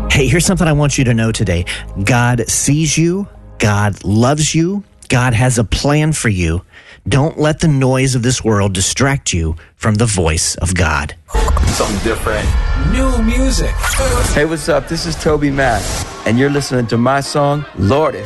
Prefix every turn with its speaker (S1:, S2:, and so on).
S1: Hey, here's something I want you to know today. God sees you. God loves you. God has a plan for you. Don't let the noise of this world distract you from the voice of God.
S2: Something different.
S3: New music.
S4: Hey, what's up? This is Toby Mac, and you're listening to my song, Lord, It